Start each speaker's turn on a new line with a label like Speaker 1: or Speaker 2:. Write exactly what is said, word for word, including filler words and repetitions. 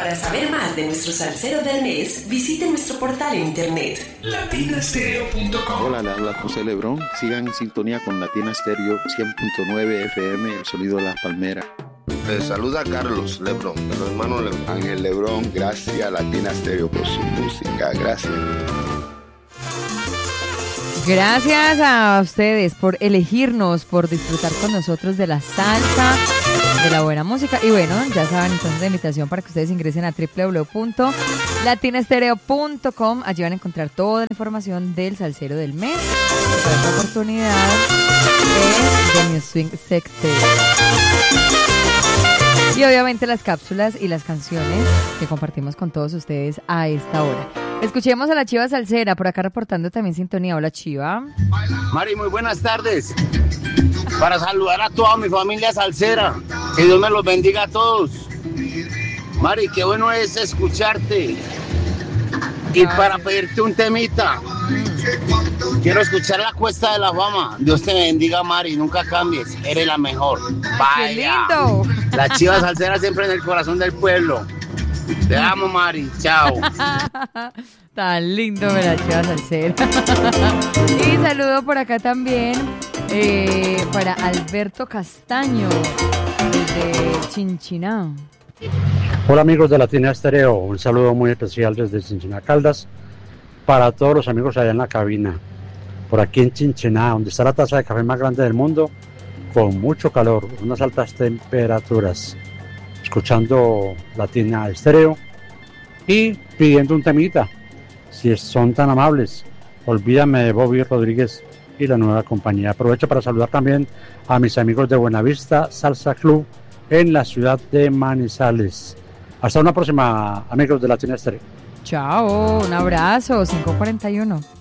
Speaker 1: Para saber más de nuestro salsero del mes, visite nuestro portal en internet latina stereo punto com.
Speaker 2: Hola, le habla José Lebrón. Sigan en sintonía con Latina Stereo cien punto nueve F M, el sonido de las palmeras.
Speaker 3: Les saluda Carlos Lebrón, de los hermanos Lebrón.
Speaker 4: Ángel Lebrón, gracias a Latina Stereo por su música, gracias.
Speaker 5: Gracias a ustedes por elegirnos, por disfrutar con nosotros de la salsa, de la buena música. Y bueno, ya saben entonces la invitación para que ustedes ingresen a doble u doble u doble u punto latina stereo punto com. Allí van a encontrar toda la información del salsero del mes. Y para esta oportunidad es de New Swing Sextet. Y obviamente las cápsulas y las canciones que compartimos con todos ustedes a esta hora. Escuchemos a la Chiva Salsera, por acá reportando también sintonía. Hola, Chiva.
Speaker 6: Mari, muy buenas tardes. Para saludar a toda mi familia salsera. Que Dios me los bendiga a todos. Mari, qué bueno es escucharte. Y Gracias. Para pedirte un temita, quiero escuchar La Cuesta de la Fama. Dios te bendiga, Mari, nunca cambies. Eres la mejor. Vaya.
Speaker 5: ¡Qué lindo!
Speaker 6: La Chiva Salsera siempre en el corazón del pueblo. Te amo, Mari. Chao.
Speaker 5: Tan lindo ver la Chiva Salsera. Y saludo por acá también eh, para Alberto Castaño, desde Chinchiná.
Speaker 7: Hola amigos de Latina Stereo, un saludo muy especial desde Chinchiná Caldas para todos los amigos allá en la cabina. Por aquí en Chinchiná, donde está la taza de café más grande del mundo, con mucho calor, unas altas temperaturas, escuchando Latina Stereo y pidiendo un temita, si son tan amables. Olvídame de Bobby Rodríguez y la nueva compañía. Aprovecho para saludar también a mis amigos de Buenavista Salsa Club en la ciudad de Manizales. Hasta una próxima, amigos de Latina Stereo.
Speaker 5: Chao, un abrazo, cinco cuarenta y uno.